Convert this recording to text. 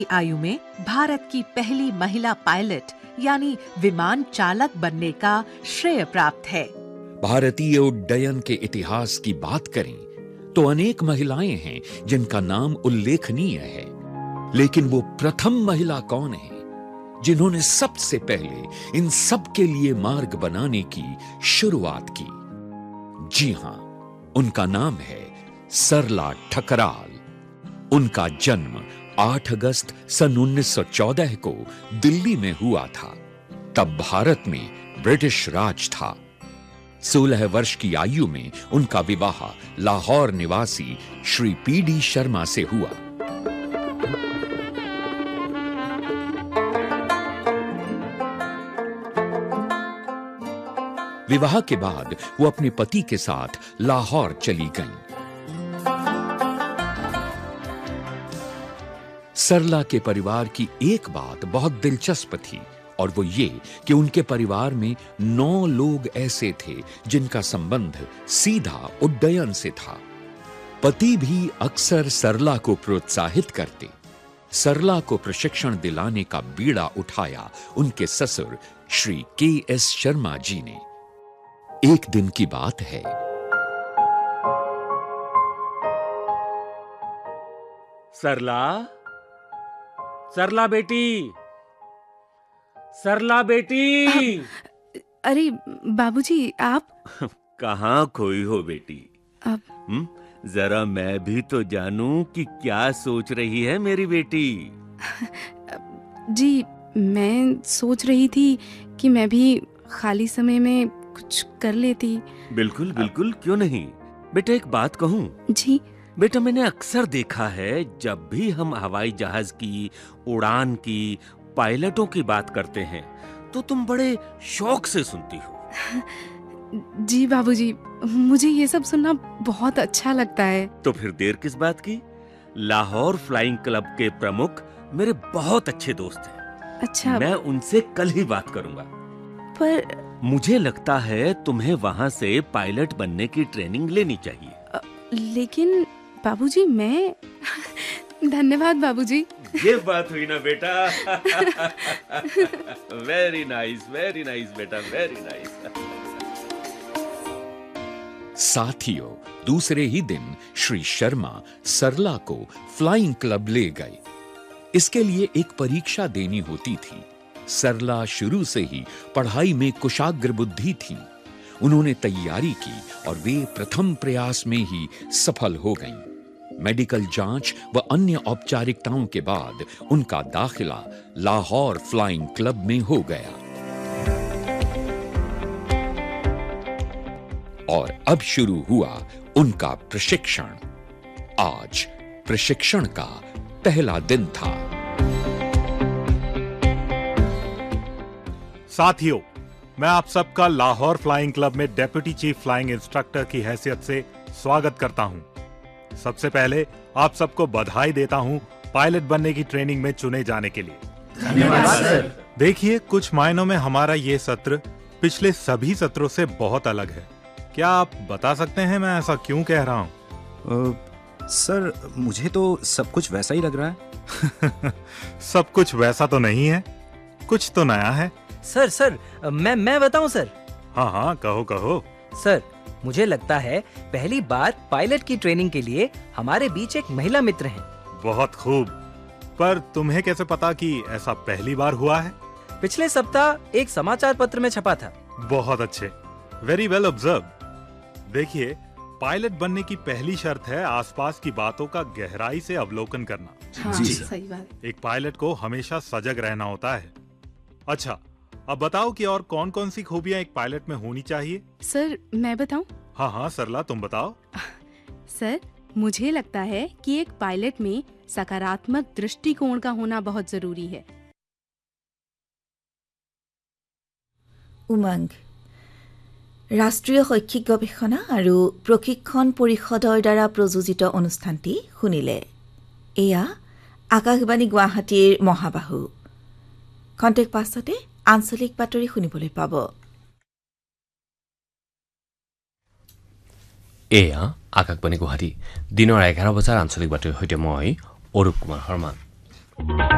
आयु में भारत की पहली महिला पायलट यानी विमान चालक बनने का श्रेय प्राप्त है। भारतीय उड्डयन के इतिहास की बात करें तो अनेक महिलाएं हैं जिनका नाम उल्लेखनीय है, लेकिन वो प्रथम महिला कौन है जिन्होंने सबसे पहले इन सब के लिए मार्ग बनाने की शुरुआत की? जी हां, उनका नाम है सरला ठकराल। उनका जन्म 8 अगस्त सन 1914 को दिल्ली में हुआ था। तब भारत में ब्रिटिश राज था। 16 वर्ष की आयु में उनका विवाह लाहौर निवासी श्री पीडी शर्मा से हुआ। विवाह के बाद वो अपने पति के साथ लाहौर चली गईं। सरला के परिवार की एक बात बहुत दिलचस्प थी और वो ये कि उनके परिवार में 9 लोग ऐसे थे जिनका संबंध सीधा उड्डयन से था। पति भी अक्सर सरला को प्रोत्साहित करते। सरला को प्रशिक्षण दिलाने का बीड़ा उठाया उनके ससुर श्री के.एस. शर्मा जी ने। एक दिन की बात है। सरला बेटी, सरला बेटी। अरे बाबूजी, आप कहाँ खोई हो बेटी? जरा मैं भी तो जानूं कि क्या सोच रही है मेरी बेटी। जी, मैं सोच रही थी कि मैं भी खाली समय में कुछ कर लेती। बिल्कुल बिल्कुल, क्यों नहीं बेटा। एक बात कहूं? जी बेटा, मैंने अक्सर देखा है जब भी हम हवाई जहाज की उड़ान की, पायलटों की बात करते हैं तो तुम बड़े शौक से सुनती हो। जी बाबूजी, मुझे ये सब सुनना बहुत अच्छा लगता है। तो फिर देर किस बात की? लाहौर फ्लाइंग क्लब के प्रमुख मेरे बहुत अच्छे दोस्त हैं। अच्छा, मैं उनसे कल ही बात करूंगा। पर मुझे लगता है तुम्हें वहां से पायलट बनने की ट्रेनिंग लेनी चाहिए। लेकिन बाबूजी, मैं धन्यवाद बाबूजी। ये बात हुई ना बेटा। वेरी नाइस बेटा, वेरी नाइस। साथियों, दूसरे ही दिन श्री शर्मा सरला को फ्लाइंग क्लब ले गए। इसके लिए एक परीक्षा देनी होती थी। सरला शुरू से ही पढ़ाई में कुशाग्र बुद्धि थी। उन्होंने तैयारी की और वे प्रथम प्रयास में ही सफल हो गईं। मेडिकल जांच व अन्य औपचारिकताओं के बाद उनका दाखिला लाहौर फ्लाइंग क्लब में हो गया। और अब शुरू हुआ उनका प्रशिक्षण। आज प्रशिक्षण का पहला दिन था। साथियों, मैं आप सबका लाहौर फ्लाइंग क्लब में डेप्यूटी चीफ फ्लाइंग इंस्ट्रक्टर की हैसियत से स्वागत करता हूं। सबसे पहले आप सबको बधाई देता हूं पायलट बनने की ट्रेनिंग में चुने जाने के लिए। धन्यवाद सर। देखिए, कुछ मायनों में हमारा ये सत्र पिछले सभी सत्रों से बहुत अलग है। क्या आप बता सकते हैं मैं ऐसा क्यों कह रहा हूँ? सर, मुझे तो सब कुछ वैसा ही लग रहा है। सब कुछ वैसा तो नहीं है, कुछ तो नया है। सर, मैं बताऊं सर? हाँ, कहो। सर, मुझे लगता है पहली बार पायलट की ट्रेनिंग के लिए हमारे बीच एक महिला मित्र हैं। बहुत खूब। पर तुम्हें कैसे पता कि ऐसा पहली बार हुआ है? पिछले सप्ताह एक समाचार पत्र में छपा था। बहुत अच्छे, वेरी वेल ऑब्जर्व। देखिए, पायलट बनने की पहली शर्त है आसपास की बातों का गहराई से अवलोकन करना। हाँ, सही बात। एक पायलट को हमेशा सजग रहना होता है। अच्छा, अब बताओ कि और कौन कौन सी खूबियां एक पायलट में होनी चाहिए? सर, मैं बताऊं? हाँ, सरला तुम बताओ। सर, मुझे लगता है कि एक पायलट में सकारात्मक दृष्टिकोण का होना बहुत जरूरी है। उमंग राष्ट्रीय शैक्षिक गवेषणा আৰু প্ৰশিক্ষণ পৰিষদৰ দ্বাৰা প্ৰযোজিত অনুষ্ঠানটি শুনিলে। এয়া আকাশবাণী গুৱাহাটীৰ মহাবাহু। খন্তেক পাছতে আঞ্চলিক বাতৰি শুনিবলৈ পাব। এয়া আকাশবাণী গুৱাহাটী। দিনৰ 11 বজাৰ আঞ্চলিক বাতৰিৰ সৈতে মই অৰূপ কুমাৰ শৰ্মা।